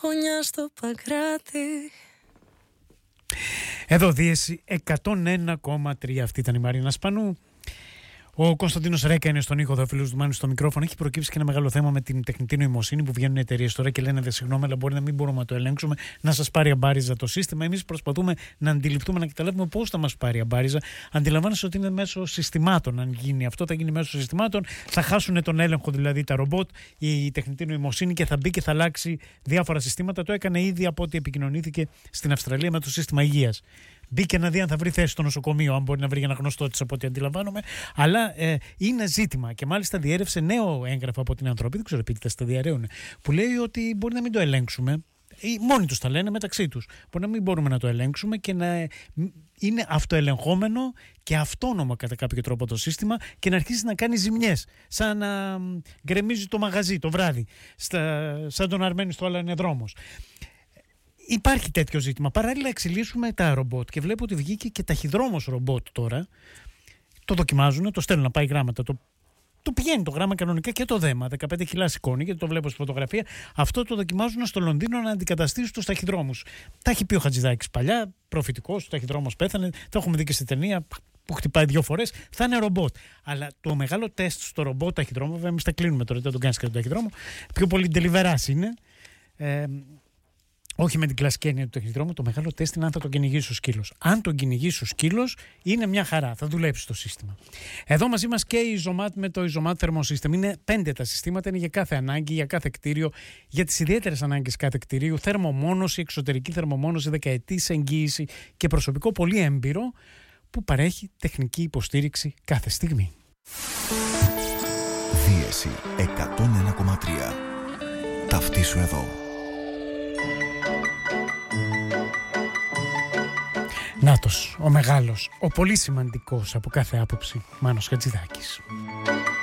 γωνιά στο Παγκράτη. Εδώ Δίεση 101,3. Αυτή ήταν η Μαρίνα Σπανού. Ο Κωνσταντίνος Ρέκα είναι στον ήχο, ο φίλος του Μάνου στο μικρόφωνο. Έχει προκύψει και ένα μεγάλο θέμα με την τεχνητή νοημοσύνη που βγαίνουν εταιρείες τώρα και λένε: δε συγγνώμη, αλλά μπορεί να μην μπορούμε να το ελέγξουμε, να σας πάρει αμπάριζα το σύστημα. Εμείς προσπαθούμε να αντιληφθούμε, να καταλάβουμε πώς θα μας πάρει αμπάριζα. Αντιλαμβάνεσαι ότι είναι μέσω συστημάτων. Αν γίνει αυτό, θα γίνει μέσω συστημάτων. Θα χάσουν τον έλεγχο δηλαδή τα ρομπότ, η τεχνητή νοημοσύνη και θα μπει και θα αλλάξει διάφορα συστήματα. Το έκανε ήδη από ό,τι επικοινωνήθηκε στην Αυστραλία με το σύστημα υγείας. Μπήκε να δει αν θα βρει θέση στο νοσοκομείο, αν μπορεί να βρει για ένα γνωστό της από ό,τι αντιλαμβάνομαι. Αλλά είναι ζήτημα και μάλιστα διέρευσε νέο έγγραφο από την Ανθρώπη, δεν ξέρω επίτηδες τα διαρρέουν, που λέει ότι μπορεί να μην το ελέγξουμε. Μόνοι τους τα λένε μεταξύ τους. Μπορεί να μην μπορούμε να το ελέγξουμε και να είναι αυτοελεγχόμενο και αυτόνομο κατά κάποιο τρόπο το σύστημα και να αρχίσει να κάνει ζημιές. Σαν να γκρεμίζει το μαγαζί το βράδυ, σαν τον Αρμένη στο άλλο είναι δρόμος. Υπάρχει τέτοιο ζήτημα. Παράλληλα εξελίσσουμε τα ρομπότ και βλέπω ότι βγήκε και ταχυδρόμος ρομπότ τώρα. Το δοκιμάζουν, το στέλνουν να πάει γράμματα. Το πηγαίνει το γράμμα κανονικά και το δέμα. 15 κιλά σηκώνει, γιατί το βλέπω στη φωτογραφία. Αυτό το δοκιμάζουν στο Λονδίνο να αντικαταστήσουν τους ταχυδρόμους. Τα έχει πει ο Χατζηδάκης παλιά, προφητικός, ο ταχυδρόμος πέθανε. Το έχουμε δει και στη ταινία που χτυπάει 2 φορές. Θα είναι ρομπότ. Αλλά το μεγάλο τεστ στο ρομπότ ταχυδρόμο, βέβαια, εμείς τα κλείνουμε τώρα, δεν τον κάνεις και τον ταχυδρόμο. Πιο πολύ ντελιβεράς είναι. Όχι με την κλασική έννοια του ταχυδρόμου, το μεγάλο τεστ είναι αν θα τον κυνηγήσει ο σκύλος. Αν τον κυνηγήσει ο σκύλος, είναι μια χαρά, θα δουλέψει το σύστημα. Εδώ μαζί μας και η Isomat με το Isomat Thermosystem. Είναι 5 τα συστήματα, είναι για κάθε ανάγκη, για κάθε κτίριο, για τις ιδιαίτερες ανάγκες κάθε κτηρίου. Θερμομόνωση, εξωτερική θερμομόνωση, δεκαετής εγγύηση και προσωπικό πολύ έμπειρο που παρέχει τεχνική υποστήριξη κάθε στιγμή. Δίεση 101,3. Ταυτίσου εδώ. Νάτος, ο μεγάλος, ο πολύ σημαντικός από κάθε άποψη, Μάνος Χατζηδάκης.